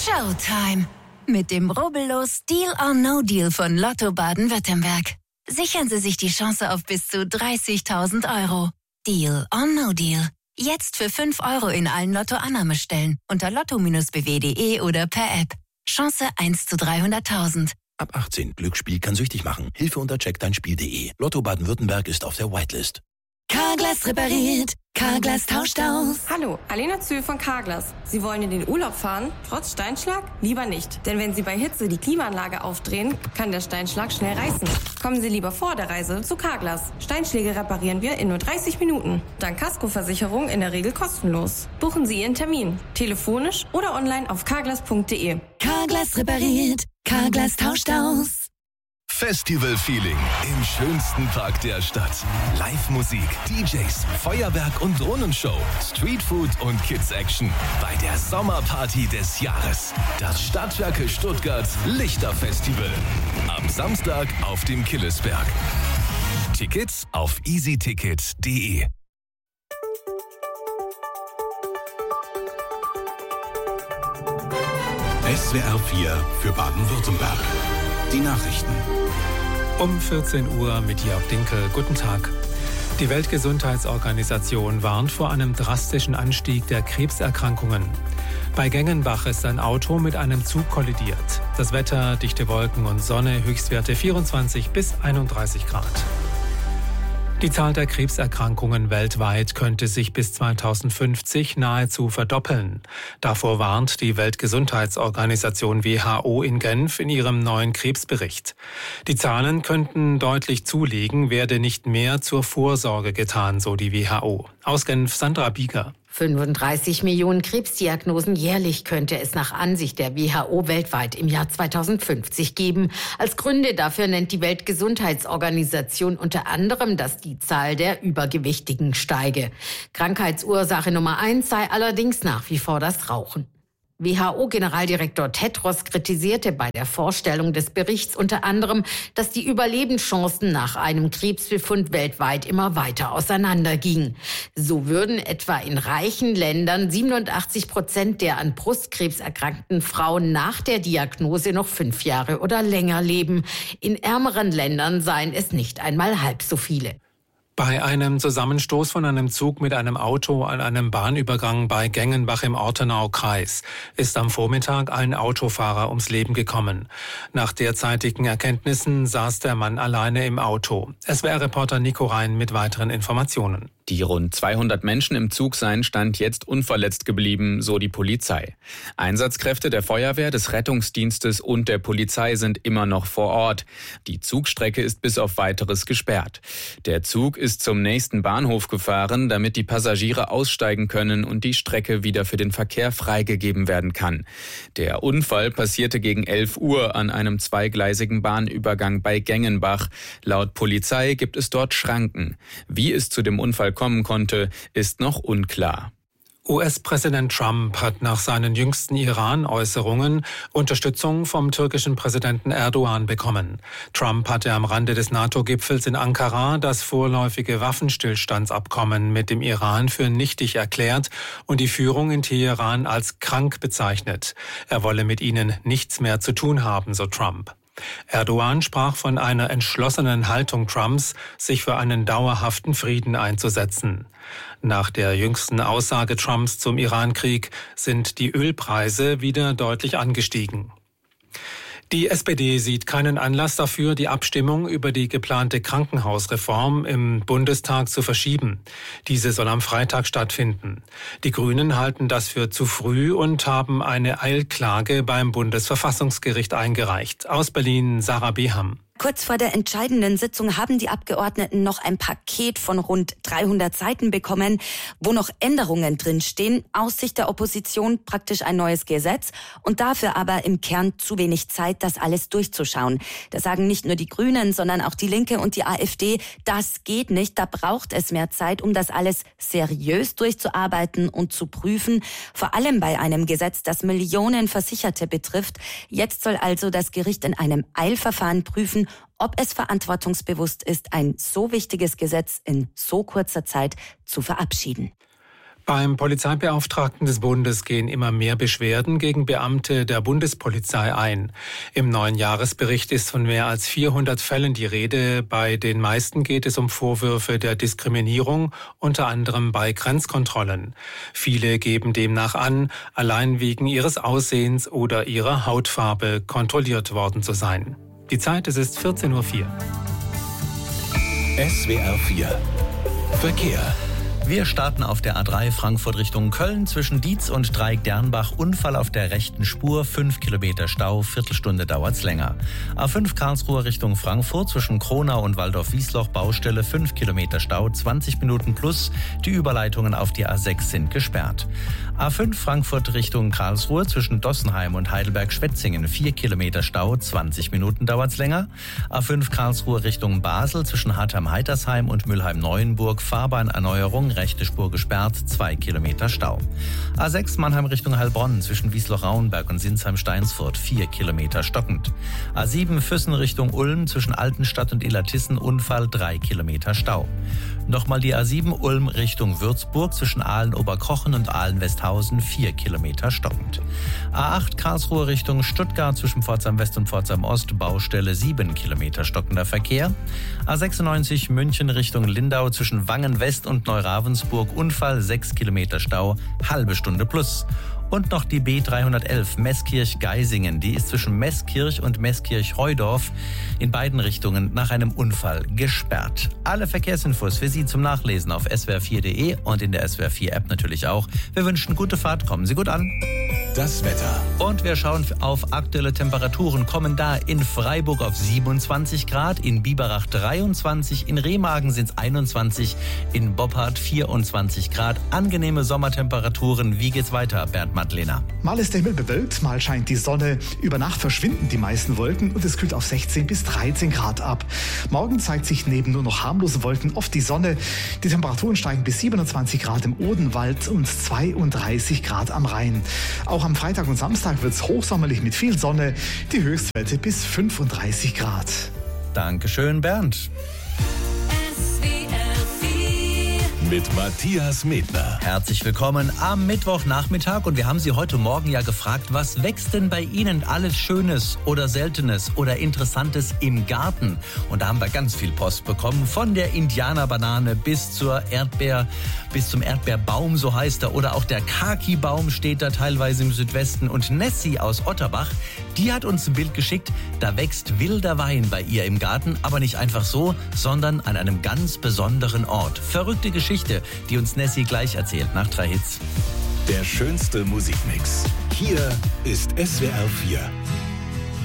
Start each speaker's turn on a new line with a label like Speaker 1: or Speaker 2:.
Speaker 1: Showtime. Mit dem rubbellos Deal or No Deal von Lotto Baden-Württemberg. Sichern Sie sich die Chance auf bis zu 30.000 €. Deal or No Deal. Jetzt für 5 € in allen Lotto-Annahmestellen unter lotto-bw.de oder per App. Chance 1 zu 300.000.
Speaker 2: Ab 18. Glücksspiel kann süchtig machen. Hilfe unter checkdeinspiel.de. Lotto Baden-Württemberg ist auf der Whitelist.
Speaker 1: Carglass repariert. Carglass tauscht aus.
Speaker 3: Hallo, Alena Zühl von Carglass. Sie wollen in den Urlaub fahren, trotz Steinschlag? Lieber nicht. Denn wenn Sie bei Hitze die Klimaanlage aufdrehen, kann der Steinschlag schnell reißen. Kommen Sie lieber vor der Reise zu Carglass. Steinschläge reparieren wir in nur 30 Minuten. Dank Kaskoversicherung in der Regel kostenlos. Buchen Sie Ihren Termin. Telefonisch oder online auf carglass.de.
Speaker 1: Carglass repariert. Carglass tauscht aus.
Speaker 4: Festival-Feeling im schönsten Park der Stadt. Live-Musik, DJs, Feuerwerk und Drohnenshow, Streetfood und Kids-Action bei der Sommerparty des Jahres. Das Stadtwerke Stuttgart Lichterfestival. Am Samstag auf dem Killesberg. Tickets auf easyticket.de.
Speaker 5: SWR 4 für Baden-Württemberg. Die Nachrichten.
Speaker 6: Um 14 Uhr mit Jörg Dinkel. Guten Tag. Die Weltgesundheitsorganisation warnt vor einem drastischen Anstieg der Krebserkrankungen. Bei Gengenbach ist ein Auto mit einem Zug kollidiert. Das Wetter, dichte Wolken und Sonne, Höchstwerte 24 bis 31 Grad. Die Zahl der Krebserkrankungen weltweit könnte sich bis 2050 nahezu verdoppeln. Davor warnt die Weltgesundheitsorganisation WHO in Genf in ihrem neuen Krebsbericht. Die Zahlen könnten deutlich zulegen, werde nicht mehr zur Vorsorge getan, so die WHO. Aus Genf Sandra Bieger.
Speaker 7: 35 Millionen Krebsdiagnosen jährlich könnte es nach Ansicht der WHO weltweit im Jahr 2050 geben. Als Gründe dafür nennt die Weltgesundheitsorganisation unter anderem, dass die Zahl der Übergewichtigen steige. Krankheitsursache Nummer 1 sei allerdings nach wie vor das Rauchen. WHO-Generaldirektor Tedros kritisierte bei der Vorstellung des Berichts unter anderem, dass die Überlebenschancen nach einem Krebsbefund weltweit immer weiter auseinandergingen. So würden etwa in reichen Ländern 87% der an Brustkrebs erkrankten Frauen nach der Diagnose noch 5 Jahre oder länger leben. In ärmeren Ländern seien es nicht einmal halb so viele.
Speaker 6: Bei einem Zusammenstoß von einem Zug mit einem Auto an einem Bahnübergang bei Gengenbach im Ortenaukreis ist am Vormittag ein Autofahrer ums Leben gekommen. Nach derzeitigen Erkenntnissen saß der Mann alleine im Auto. SWR-Reporter Nico Rhein mit weiteren Informationen.
Speaker 8: Die rund 200 Menschen im Zug seien Stand jetzt unverletzt geblieben, so die Polizei. Einsatzkräfte der Feuerwehr, des Rettungsdienstes und der Polizei sind immer noch vor Ort. Die Zugstrecke ist bis auf Weiteres gesperrt. Der Zug ist zum nächsten Bahnhof gefahren, damit die Passagiere aussteigen können und die Strecke wieder für den Verkehr freigegeben werden kann. Der Unfall passierte gegen 11 Uhr an einem zweigleisigen Bahnübergang bei Gengenbach. Laut Polizei gibt es dort Schranken. Wie es zu dem Unfall kommen konnte, ist noch unklar.
Speaker 6: US-Präsident Trump hat nach seinen jüngsten Iran-Äußerungen Unterstützung vom türkischen Präsidenten Erdogan bekommen. Trump hatte am Rande des NATO-Gipfels in Ankara das vorläufige Waffenstillstandsabkommen mit dem Iran für nichtig erklärt und die Führung in Teheran als krank bezeichnet. Er wolle mit ihnen nichts mehr zu tun haben, so Trump. Erdogan sprach von einer entschlossenen Haltung Trumps, sich für einen dauerhaften Frieden einzusetzen. Nach der jüngsten Aussage Trumps zum Irankrieg sind die Ölpreise wieder deutlich angestiegen. Die SPD sieht keinen Anlass dafür, die Abstimmung über die geplante Krankenhausreform im Bundestag zu verschieben. Diese soll am Freitag stattfinden. Die Grünen halten das für zu früh und haben eine Eilklage beim Bundesverfassungsgericht eingereicht. Aus Berlin, Sarah Beham.
Speaker 9: Kurz vor der entscheidenden Sitzung haben die Abgeordneten noch ein Paket von rund 300 Seiten bekommen, wo noch Änderungen drinstehen. Aus Sicht der Opposition praktisch ein neues Gesetz und dafür aber im Kern zu wenig Zeit, das alles durchzuschauen. Da sagen nicht nur die Grünen, sondern auch die Linke und die AfD, das geht nicht, da braucht es mehr Zeit, um das alles seriös durchzuarbeiten und zu prüfen. Vor allem bei einem Gesetz, das Millionen Versicherte betrifft. Jetzt soll also das Gericht in einem Eilverfahren prüfen, ob es verantwortungsbewusst ist, ein so wichtiges Gesetz in so kurzer Zeit zu verabschieden.
Speaker 6: Beim Polizeibeauftragten des Bundes gehen immer mehr Beschwerden gegen Beamte der Bundespolizei ein. Im neuen Jahresbericht ist von mehr als 400 Fällen die Rede. Bei den meisten geht es um Vorwürfe der Diskriminierung, unter anderem bei Grenzkontrollen. Viele geben demnach an, allein wegen ihres Aussehens oder ihrer Hautfarbe kontrolliert worden zu sein. Die Zeit, es ist 14:04 Uhr.
Speaker 2: SWR 4 Verkehr.
Speaker 10: Wir starten auf der A3 Frankfurt Richtung Köln zwischen Dietz und Dreieck-Dernbach. Unfall auf der rechten Spur, 5 Kilometer Stau, Viertelstunde dauert's länger. A5 Karlsruhe Richtung Frankfurt zwischen Kronau und Waldorf-Wiesloch Baustelle, 5 Kilometer Stau, 20 Minuten plus. Die Überleitungen auf die A6 sind gesperrt. A5 Frankfurt Richtung Karlsruhe zwischen Dossenheim und Heidelberg-Schwetzingen, 4 Kilometer Stau, 20 Minuten dauert's länger. A5 Karlsruhe Richtung Basel zwischen Hartheim-Heitersheim und Mülheim-Neuenburg, Fahrbahnerneuerung, rechte Spur gesperrt, 2 Kilometer Stau. A6 Mannheim Richtung Heilbronn zwischen Wiesloch-Rauenberg und Sinsheim-Steinsfurt, 4 Kilometer stockend. A7 Füssen Richtung Ulm zwischen Altenstadt und Illertissen, Unfall, 3 Kilometer Stau. Nochmal die A7 Ulm Richtung Würzburg zwischen Aalen-Oberkochen und Aalen-Westhausen, 4 Kilometer stockend. A8 Karlsruhe Richtung Stuttgart zwischen Pforzheim West und Pforzheim Ost, Baustelle, 7 Kilometer stockender Verkehr. A96 München Richtung Lindau zwischen Wangen West und Neuravensburg, Unfall, 6 Kilometer Stau, halbe Stunde plus. Und noch die B311 Meßkirch-Geisingen. Die ist zwischen Meßkirch und Meßkirch-Heudorf in beiden Richtungen nach einem Unfall gesperrt. Alle Verkehrsinfos für Sie zum Nachlesen auf swr4.de und in der SWR4-App natürlich auch. Wir wünschen gute Fahrt, kommen Sie gut an.
Speaker 2: Das Wetter.
Speaker 10: Und wir schauen auf aktuelle Temperaturen. Kommen da in Freiburg auf 27 Grad, in Biberach 23, in Remagen sind es 21, in Boppard 24 Grad. Angenehme Sommertemperaturen. Wie geht's weiter, Bernd Madlener?
Speaker 11: Mal ist der Himmel bewölkt, mal scheint die Sonne. Über Nacht verschwinden die meisten Wolken und es kühlt auf 16 bis 13 Grad ab. Morgen zeigt sich neben nur noch harmlosen Wolken oft die Sonne. Die Temperaturen steigen bis 27 Grad im Odenwald und 32 Grad am Rhein. Auch am Freitag und Samstag wird es hochsommerlich mit viel Sonne. Die Höchstwerte bis 35 Grad.
Speaker 10: Dankeschön, Bernd.
Speaker 4: Mit Matthias Medner.
Speaker 10: Herzlich willkommen am Mittwochnachmittag und wir haben Sie heute Morgen ja gefragt, was wächst denn bei Ihnen alles Schönes oder Seltenes oder Interessantes im Garten? Und da haben wir ganz viel Post bekommen, von der Indianerbanane bis zur Erdbeer, bis zum Erdbeerbaum, so heißt er, oder auch der Kaki-Baum steht da teilweise im Südwesten. Und Nessie aus Otterbach, die hat uns ein Bild geschickt, da wächst wilder Wein bei ihr im Garten, aber nicht einfach so, sondern an einem ganz besonderen Ort. Verrückte Geschichte, die uns Nessie gleich erzählt nach 3 Hits.
Speaker 2: Der schönste Musikmix. Hier ist SWR 4.